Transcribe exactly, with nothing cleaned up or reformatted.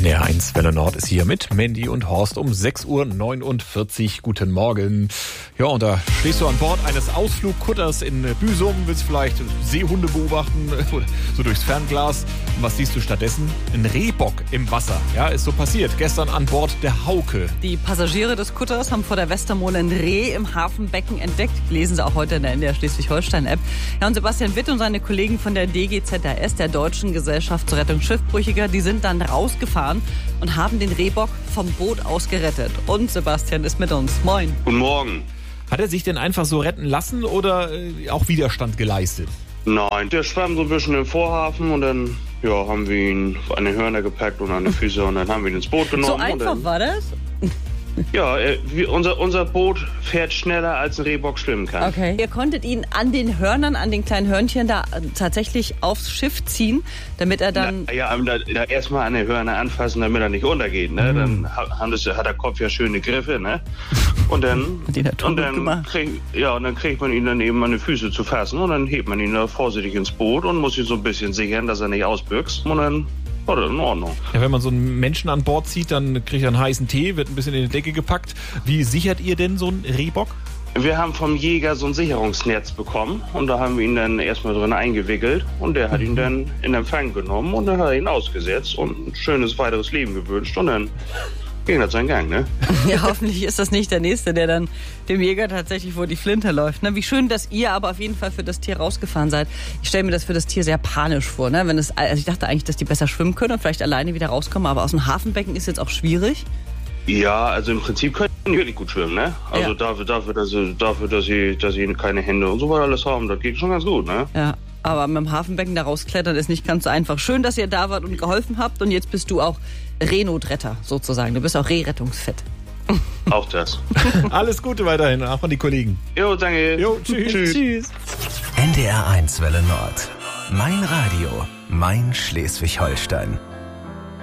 N D R eins Welle Nord ist hier mit Mandy und Horst um sechs Uhr neunundvierzig. Guten Morgen. Ja, und da stehst du an Bord eines Ausflugkutters in Büsum, willst vielleicht Seehunde beobachten, so durchs Fernglas. Und was siehst du stattdessen? Ein Rehbock im Wasser. Ja, ist so passiert. Gestern an Bord der Hauke. Die Passagiere des Kutters haben vor der Westermole ein Reh im Hafenbecken entdeckt. Lesen sie auch heute in der N D R Schleswig-Holstein-App. Ja, und Sebastian Witt und seine Kollegen von der D G Z R S, der Deutschen Gesellschaft zur Rettung Schiffbrüchiger, die sind dann rausgefahren und haben den Rehbock vom Boot aus gerettet. Und Sebastian ist mit uns. Moin. Guten Morgen. Hat er sich denn einfach so retten lassen oder äh, auch Widerstand geleistet? Nein, der schwamm so ein bisschen im Vorhafen und dann ja, haben wir ihn an den Hörner gepackt und an die Füße und dann haben wir ihn ins Boot genommen. So einfach und dann, war das? Ja, äh, wir, unser, unser Boot fährt schneller, als ein Rehbock schwimmen kann. Okay. Ihr konntet ihn an den Hörnern, an den kleinen Hörnchen da tatsächlich aufs Schiff ziehen, damit er dann... Na, ja, da, da erstmal an den Hörner anfassen, damit er nicht untergeht. Ne? Mhm. Dann hat, das, hat der Kopf ja schöne Griffe. Ne? Und dann, und dann, krieg, ja, und dann kriegt man ihn dann eben an die Füße zu fassen und dann hebt man ihn da vorsichtig ins Boot und muss ihn so ein bisschen sichern, dass er nicht ausbüchst. Und dann... war das in Ordnung. Ja, wenn man so einen Menschen an Bord zieht, dann kriegt er einen heißen Tee, wird ein bisschen in die Decke gepackt. Wie sichert ihr denn so einen Rehbock? Wir haben vom Jäger so ein Sicherungsnetz bekommen und da haben wir ihn dann erstmal drin eingewickelt und der hat ihn dann in Empfang genommen und dann hat er ihn ausgesetzt und ein schönes weiteres Leben gewünscht und dann ging das seinen Gang, ne? Ja, hoffentlich ist das nicht der Nächste, der dann dem Jäger tatsächlich vor die Flinte läuft. Ne? Wie schön, dass ihr aber auf jeden Fall für das Tier rausgefahren seid. Ich stelle mir das für das Tier sehr panisch vor. Ne? Wenn es, also ich dachte eigentlich, dass die besser schwimmen können und vielleicht alleine wieder rauskommen, aber aus dem Hafenbecken ist jetzt auch schwierig. Ja, also im Prinzip können die wirklich gut schwimmen, ne? Also Ja. dafür, dafür, dass sie, dafür, dass sie, dass sie keine Hände und so weiter alles haben, das geht schon ganz gut, ne? Ja, aber mit dem Hafenbecken da rausklettern ist nicht ganz so einfach. Schön, dass ihr da wart und geholfen habt und jetzt bist du auch Reenotretter sozusagen. Du bist auch Rehrettungsfett. Auch das. Alles Gute weiterhin, auch an die Kollegen. Jo, danke. Jo, tschüss. Tschüss. Tschüss. N D R eins Welle Nord. Mein Radio, mein Schleswig-Holstein.